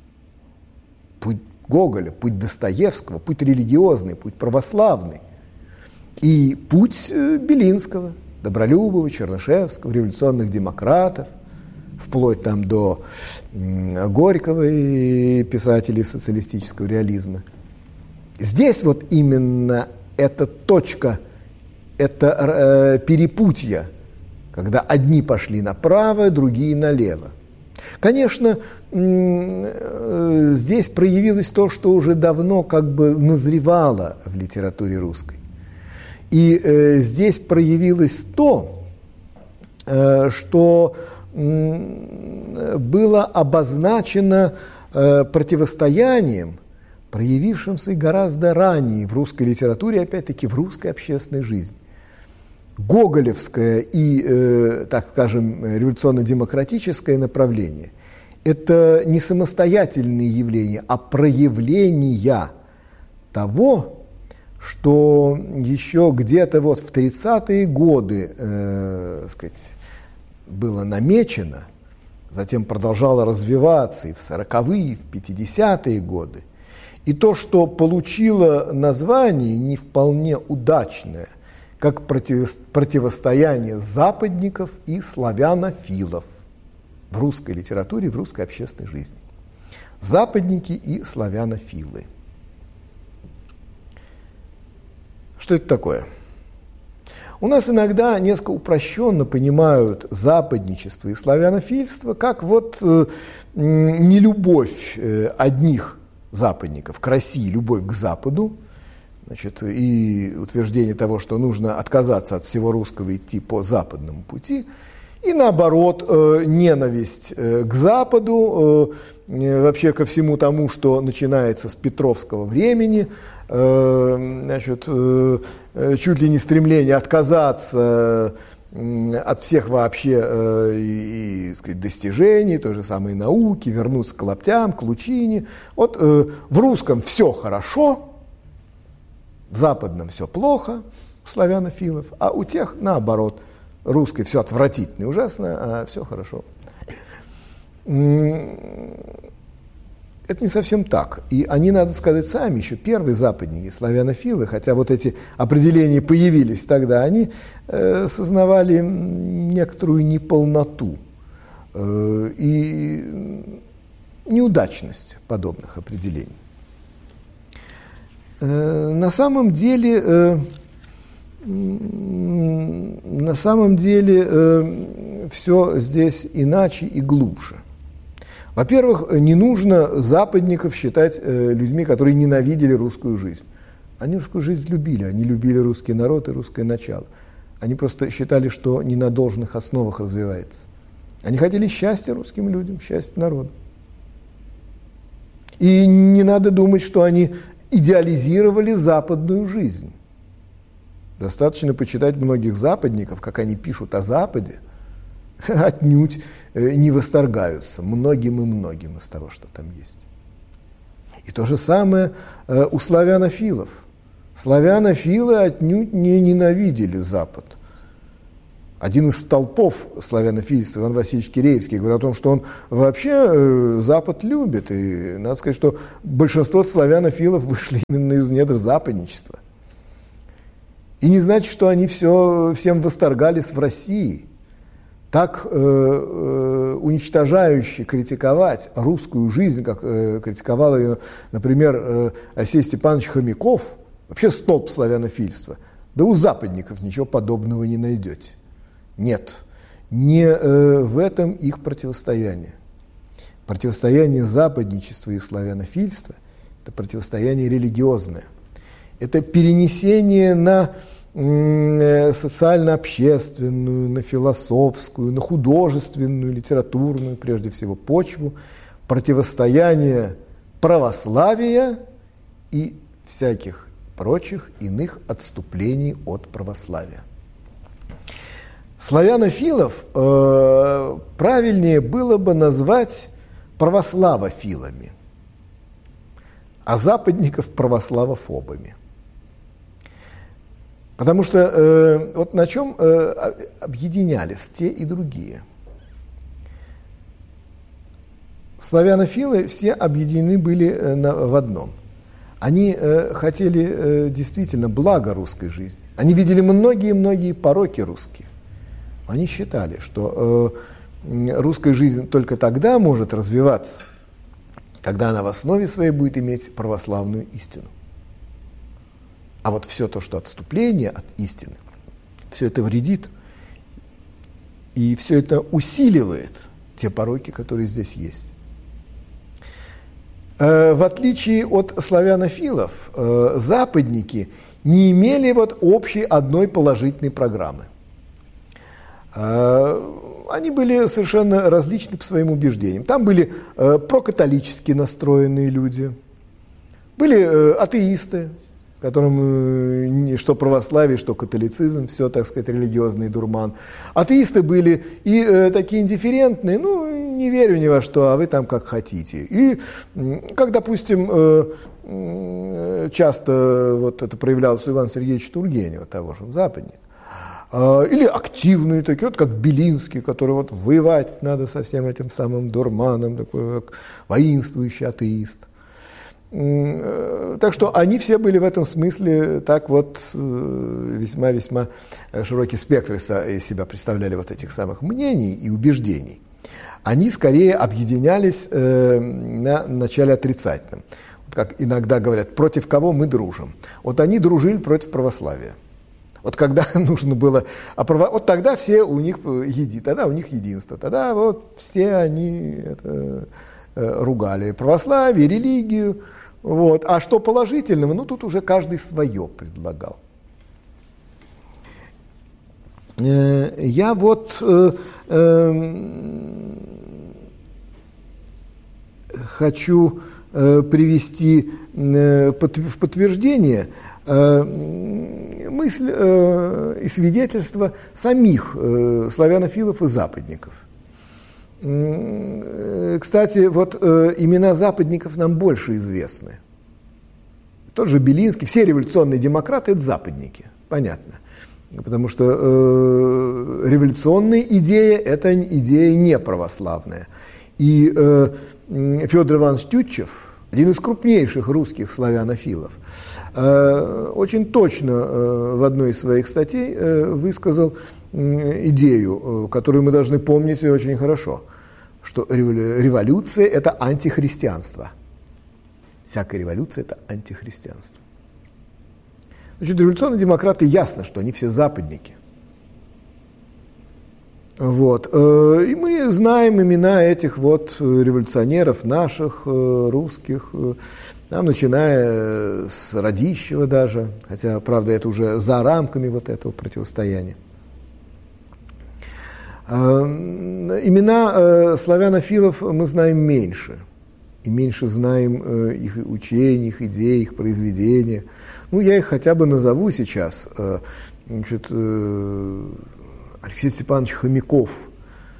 Speaker 3: путь Гоголя, путь Достоевского, путь религиозный, путь православный, и путь э, Белинского, Добролюбова, Чернышевского, революционных демократов, вплоть там до м, Горького и писателей социалистического реализма. Здесь вот именно эта точка, это э, перепутье, когда одни пошли направо, другие налево. Конечно, м, э, здесь проявилось то, что уже давно как бы назревало в литературе русской. И э, здесь проявилось то, э, что э, было обозначено э, противостоянием, проявившимся гораздо ранее в русской литературе, опять-таки в русской общественной жизни. Гоголевское и, э, так скажем, революционно-демократическое направление – это не самостоятельные явления, а проявления того, что еще где-то вот в тридцатые годы э, сказать, было намечено, затем продолжало развиваться и в сороковые, и в пятидесятые годы. И то, что получило название не вполне удачное, как против, противостояние западников и славянофилов в русской литературе, в русской общественной жизни. Западники и славянофилы. Что это такое? У нас иногда несколько упрощенно понимают западничество и славянофильство как вот э, нелюбовь э, одних западников к России, любовь к Западу, значит, и утверждение того, что нужно отказаться от всего русского и идти по западному пути, и наоборот, э, ненависть э, к Западу, э, вообще ко всему тому, что начинается с Петровского времени, значит, чуть ли не стремление отказаться от всех вообще и, и, сказать, достижений, той же самой науки, вернуться к лаптям, к лучине. Вот в русском все хорошо, в западном все плохо, у славянофилов, а у тех наоборот, русской все отвратительно и ужасно, а все хорошо. Это не совсем так. И они, надо сказать, сами еще первые западники, славянофилы, хотя вот эти определения появились тогда, они э, сознавали некоторую неполноту э, и неудачность подобных определений. Э, на самом деле, э, на самом деле э, все здесь иначе и глубже. Во-первых, не нужно западников считать э, людьми, которые ненавидели русскую жизнь. Они русскую жизнь любили, они любили русский народ и русское начало. Они просто считали, что не на должных основах развивается. Они хотели счастья русским людям, счастья народу. И не надо думать, что они идеализировали западную жизнь. Достаточно почитать многих западников, как они пишут о Западе, отнюдь не восторгаются многим и многим из того, что там есть. И то же самое у славянофилов. Славянофилы отнюдь не ненавидели Запад. Один из столпов славянофильства, Иван Васильевич Киреевский, говорит о том, что он вообще Запад любит. И надо сказать, что большинство славянофилов вышли именно из недр западничества. И не значит, что они все, всем восторгались в России. Так э, э, уничтожающе критиковать русскую жизнь, как э, критиковал ее, например, э, Алексей Степанович Хомяков, вообще столб славянофильства, да у западников ничего подобного не найдете. Нет, не э, в этом их противостояние. Противостояние западничества и славянофильства – это противостояние религиозное. Это перенесение на социально-общественную, на философскую, на художественную, литературную, прежде всего, почву, противостояние православия и всяких прочих иных отступлений от православия. Славянофилов э, правильнее было бы назвать православофилами, а западников православофобами. Потому что э, вот на чем э, объединялись те и другие. Славянофилы все объединены были э, на, в одном. Они э, хотели э, действительно блага русской жизни. Они видели многие-многие пороки русские. Они считали, что э, русская жизнь только тогда может развиваться, когда она в основе своей будет иметь православную истину. А вот все то, что отступление от истины, все это вредит, и все это усиливает те пороки, которые здесь есть. В отличие от славянофилов, западники не имели вот общей одной положительной программы. Они были совершенно различны по своим убеждениям. Там были прокатолически настроенные люди, были атеисты, которым что православие, что католицизм, все, так сказать, религиозный дурман. Атеисты были и э, такие индифферентные, ну, не верю ни во что, а вы там как хотите. И, как, допустим, э, э, часто вот это проявлялось у Ивана Сергеевича Тургенева, того же, он западник. Э, или активные такие, вот как Белинский, который вот воевать надо со всем этим самым дурманом, такой как воинствующий атеист. Так что они все были в этом смысле так вот весьма-весьма широкий спектр из себя представляли вот этих самых мнений и убеждений. Они скорее объединялись на начале отрицательном. Вот как иногда говорят, против кого мы дружим. Вот они дружили против православия. Вот когда нужно было, а право, вот тогда все у них еди, тогда у них единство, тогда вот все они это, ругали православие, религию. Вот. А что положительного, ну тут уже каждый свое предлагал. Я вот э, э, хочу э, привести э, под, в подтверждение э, мысль э, и свидетельство самих э, славянофилов и западников. Кстати, вот э, имена западников нам больше известны. Тот же Белинский, все революционные демократы – это западники, понятно. Потому что э, революционная идея – это идея не православная. И э, Федор Иванович Тютчев, один из крупнейших русских славянофилов, э, очень точно э, в одной из своих статей э, высказал э, идею, э, которую мы должны помнить очень хорошо, что революция – это антихристианство. Всякая революция – это антихристианство. Значит, революционные демократы ясно, что они все западники. Вот. И мы знаем имена этих вот революционеров наших, русских, там, начиная с Радищева даже, хотя, правда, это уже за рамками вот этого противостояния. Имена славянофилов мы знаем меньше, и меньше знаем их учений, их идей, их произведения. Ну, я их хотя бы назову сейчас. Значит, Алексей Степанович Хомяков,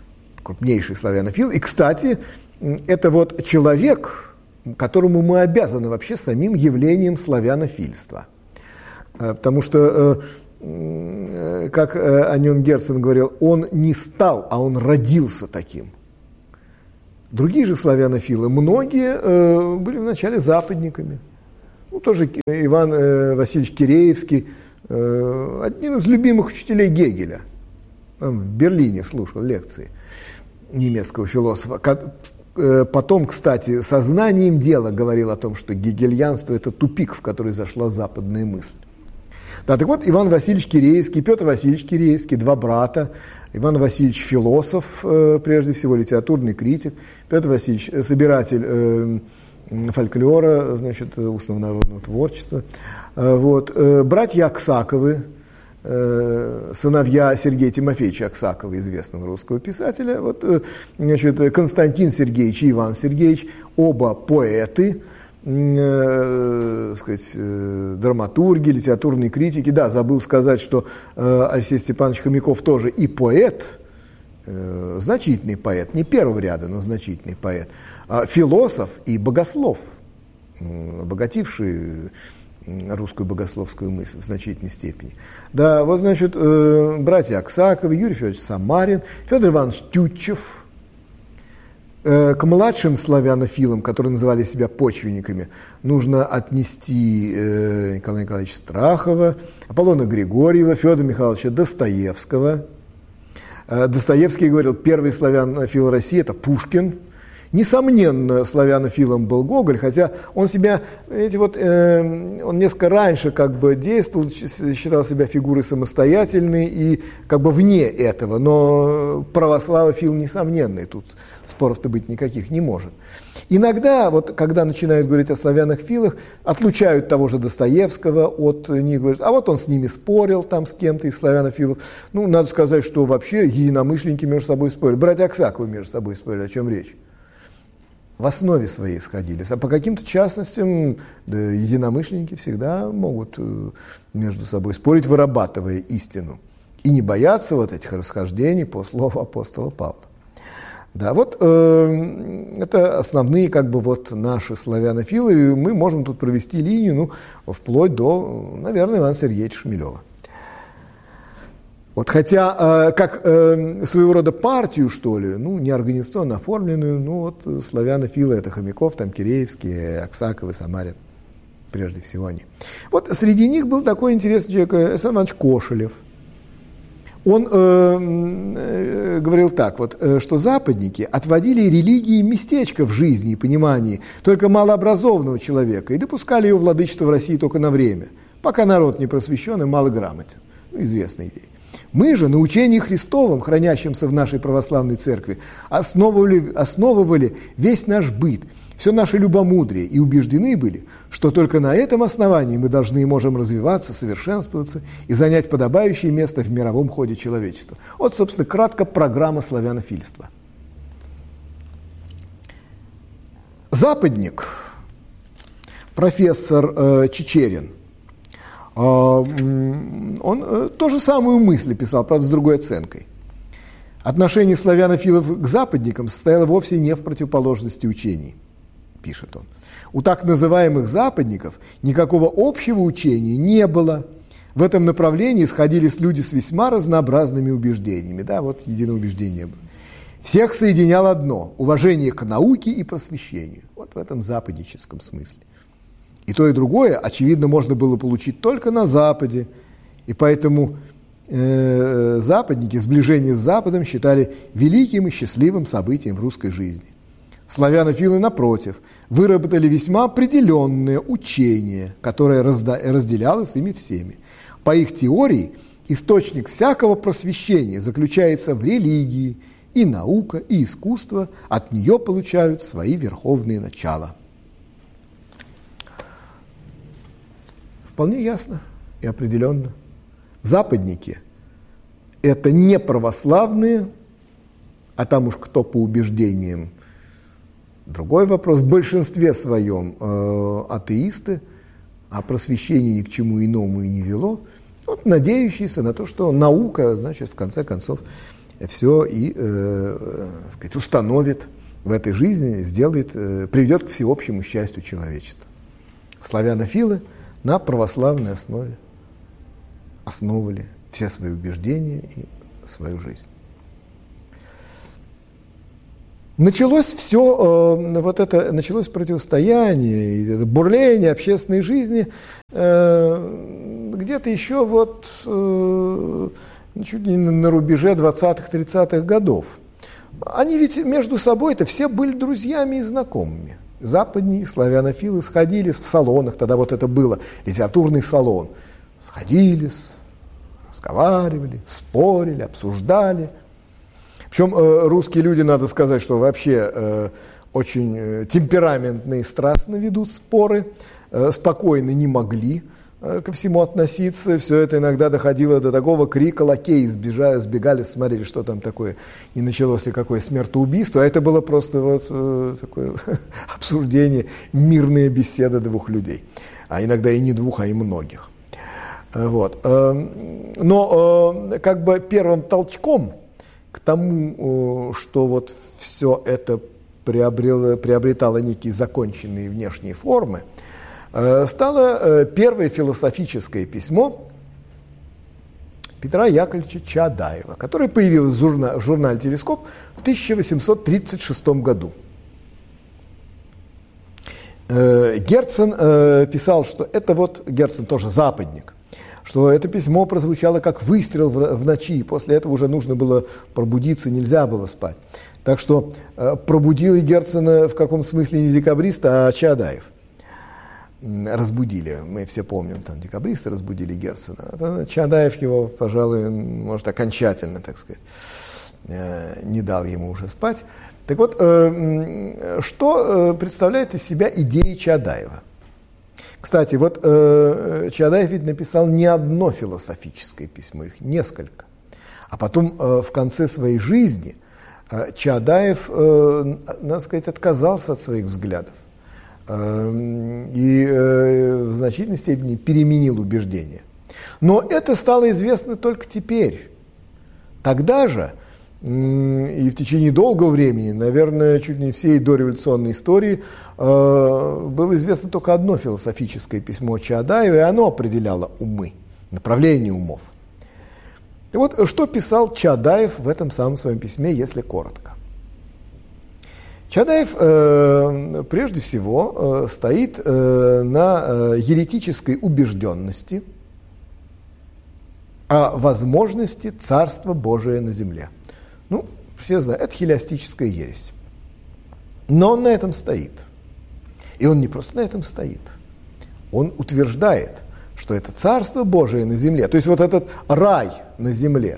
Speaker 3: крупнейший славянофил. И, кстати, это вот человек, которому мы обязаны вообще самим явлением славянофильства. Потому что, как о нем Герцен говорил, он не стал, а он родился таким. Другие же славянофилы, многие были вначале западниками. Ну, тоже Иван Васильевич Киреевский, один из любимых учителей Гегеля. Он в Берлине слушал лекции немецкого философа. Потом, кстати, сознанием дела говорил о том, что гегельянство – это тупик, в который зашла западная мысль. Да, так вот, Иван Васильевич Киреевский, Петр Васильевич Киреевский, два брата. Иван Васильевич философ, прежде всего, литературный критик. Петр Васильевич собиратель фольклора, значит, устного народного творчества. Вот. Братья Аксаковы, сыновья Сергея Тимофеевича Аксакова, известного русского писателя. Вот, значит, Константин Сергеевич и Иван Сергеевич, оба поэты, э, сказать, э, драматурги, литературные критики. Да, забыл сказать, что э, Алексей Степанович Хомяков тоже и поэт, э, значительный поэт, не первого ряда, но значительный поэт, а философ и богослов, э, обогативший русскую богословскую мысль в значительной степени. Да, вот, значит, э, братья Аксаковы, Юрий Федорович Самарин, Федор Иванович Тютчев. Э, к младшим славянофилам, которые называли себя почвенниками, нужно отнести э, Николая Николаевича Страхова, Аполлона Григорьева, Федора Михайловича Достоевского. Э, Достоевский говорил, первый славянофил России – это Пушкин. Несомненно, славянофилом был Гоголь, хотя он себя, видите, вот, э, он несколько раньше как бы действовал, считал себя фигурой самостоятельной и как бы вне этого, но православофил несомненный, тут споров-то быть никаких не может. Иногда, вот, когда начинают говорить о славянофилах, отлучают того же Достоевского от них, говорят, а вот он с ними спорил там с кем-то из славянофилов. Ну, надо сказать, что вообще единомышленники между собой спорили, братья Аксаковы между собой спорили, о чем речь. В основе своей сходились. А по каким-то частностям да, единомышленники всегда могут между собой спорить, вырабатывая истину. И не бояться вот этих расхождений по слову апостола Павла. Да, вот э, это основные как бы вот наши славянофилы. И мы можем тут провести линию, ну, вплоть до, наверное, Ивана Сергеевича Шмелева. Вот, хотя, э, как э, своего рода партию, что ли, ну, не организационно оформленную, ну, вот, славянофилы, это Хомяков, там, Киреевский, Аксаковы, Самарин, прежде всего они. Вот среди них был такой интересный человек, Александр Иванович Кошелев. Он э, э, говорил так, вот, э, что западники отводили религии местечко в жизни и понимании только малообразованного человека и допускали его владычество в России только на время, пока народ не просвещен и малограмотен. Ну, известный ей. Мы же на учении Христовом, хранящемся в нашей православной церкви, основывали, основывали весь наш быт, все наше любомудрие и убеждены были, что только на этом основании мы должны и можем развиваться, совершенствоваться и занять подобающее место в мировом ходе человечества. Вот, собственно, кратко программа славянофильства. Западник, профессор э, Чичерин, он ту же самую мысль писал, правда, с другой оценкой. Отношение славянофилов к западникам состояло вовсе не в противоположности учений, пишет он. У так называемых западников никакого общего учения не было. В этом направлении сходились люди с весьма разнообразными убеждениями. Да, вот единого убеждения не было. Всех соединяло одно – уважение к науке и просвещению. Вот в этом западническом смысле. И то, и другое, очевидно, можно было получить только на Западе. И поэтому э, западники сближение с Западом считали великим и счастливым событием в русской жизни. Славянофилы, напротив, выработали весьма определенное учение, которое разда- разделялось ими всеми. По их теории, источник всякого просвещения заключается в религии, и наука, и искусство от нее получают свои верховные начала. Вполне ясно и определенно. Западники – это не православные, а там уж кто по убеждениям. Другой вопрос. В большинстве своем э, атеисты, а просвещение ни к чему иному и не вело, вот, надеющиеся на то, что наука, значит, в конце концов, все и э, сказать, установит в этой жизни, сделает, э, приведет к всеобщему счастью человечества. Славянофилы на православной основе основывали все свои убеждения и свою жизнь. Началось все, э, вот это, началось противостояние, это бурление общественной жизни э, где-то еще вот э, чуть не на рубеже двадцатых-тридцатых годов. Они ведь между собой-то все были друзьями и знакомыми. Западные славянофилы сходились в салонах, тогда вот это было, литературный салон. Сходились, разговаривали, спорили, обсуждали. Причем э, русские люди, надо сказать, что вообще э, очень э, темпераментные, страстно ведут споры, э, спокойно не могли э, ко всему относиться. Все это иногда доходило до такого крика, лакеи сбежали, сбегали, смотрели, что там такое, не началось ли какое смертоубийство. А это было просто вот э, такое обсуждение, мирная беседа двух людей. А иногда и не двух, а и многих. Вот. Но как бы первым толчком к тому, что вот все это приобрело, приобретало некие законченные внешние формы, стало первое философическое письмо Петра Яковлевича Чаадаева, которое появилось в журнале, в журнале «Телескоп» в тысяча восемьсот тридцать шестом году. Герцен писал, что это вот, Герцен тоже западник, что это письмо прозвучало как выстрел в, в ночи, и после этого уже нужно было пробудиться, нельзя было спать. Так что э, пробудил Герцена в каком смысле не декабриста, а Чаадаев. Разбудили, мы все помним, там декабристы разбудили Герцена. А Чаадаев его, пожалуй, может, окончательно, так сказать, э, не дал ему уже спать. Так вот, э, что э, представляет из себя идея Чаадаева? Кстати, вот э, Чаадаев ведь написал не одно философическое письмо, их несколько. А потом э, в конце своей жизни э, Чаадаев, э, надо сказать, отказался от своих взглядов э, и э, в значительной степени переменил убеждения. Но это стало известно только теперь. Тогда же и в течение долгого времени, наверное, чуть не всей дореволюционной истории, э, было известно только одно философическое письмо Чаадаева, и оно определяло умы, направление умов. И вот что писал Чаадаев в этом самом своем письме, если коротко. Чаадаев э, прежде всего э, стоит э, на э, еретической убежденности о возможности Царства Божия на земле. Ну, все знают, это хилиастическая ересь. Но он на этом стоит. И он не просто на этом стоит. Он утверждает, что это Царство Божие на земле, то есть вот этот рай на земле,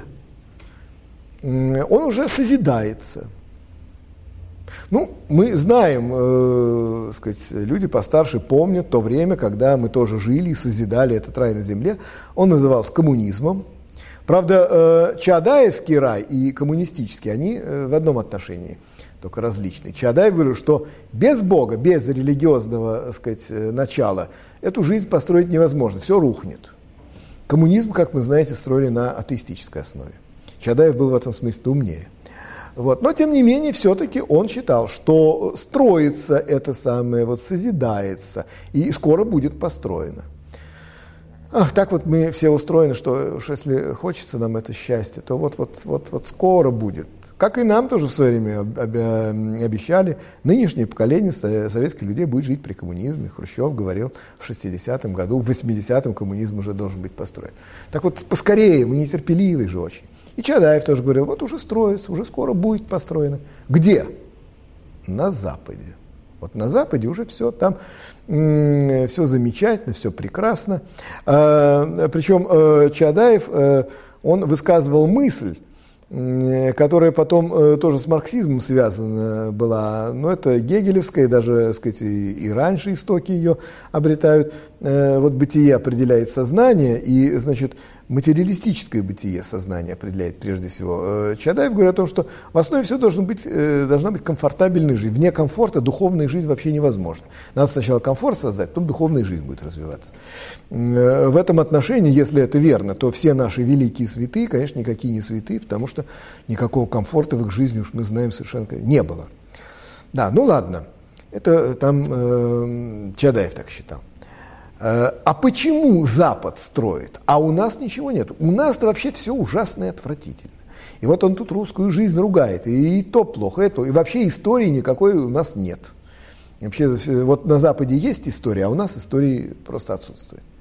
Speaker 3: он уже созидается. Ну, мы знаем, э, сказать, люди постарше помнят то время, когда мы тоже жили и созидали этот рай на земле. Он назывался коммунизмом. Правда, Чаадаевский рай и коммунистический, они в одном отношении, только различные. Чаадаев говорил, что без Бога, без религиозного, так сказать, начала эту жизнь построить невозможно, все рухнет. Коммунизм, как мы знаете, строили на атеистической основе. Чаадаев был в этом смысле умнее. Вот. Но, тем не менее, все-таки он считал, что строится это самое, вот, созидается, и скоро будет построено. Ах, так вот мы все устроены, что уж если хочется нам это счастье, то вот, вот, вот, вот скоро будет. Как и нам тоже в свое время обещали, нынешнее поколение советских людей будет жить при коммунизме. Хрущев говорил в шестидесятом году, в восьмидесятом коммунизм уже должен быть построен. Так вот, поскорее, мы нетерпеливые же очень. И Чаадаев тоже говорил, вот уже строится, уже скоро будет построено. Где? На Западе. Вот на Западе уже все там, м- все замечательно, все прекрасно. А, причем э, Чаадаев, э, он высказывал мысль, э, которая потом э, тоже с марксизмом связана была. Но это гегелевская, даже, так сказать, и, и раньше истоки ее обретают. Э, вот бытие определяет сознание, и, значит, материалистическое бытие сознания определяет прежде всего. Чадаев говорит о том, что в основе всего должен быть, должна быть комфортабельная жизнь. Вне комфорта духовная жизнь вообще невозможна. Надо сначала комфорт создать, потом духовная жизнь будет развиваться. В этом отношении, если это верно, то все наши великие святые, конечно, никакие не святые, потому что никакого комфорта в их жизни, уж мы знаем, совершенно не было. Да, ну ладно, это там э, Чадаев так считал. А почему Запад строит, а у нас ничего нет? У нас-то вообще все ужасно и отвратительно. И вот он тут русскую жизнь ругает, и, и то плохо, и то. И вообще истории никакой у нас нет. Вообще, вот на Западе есть история, а у нас истории просто отсутствует.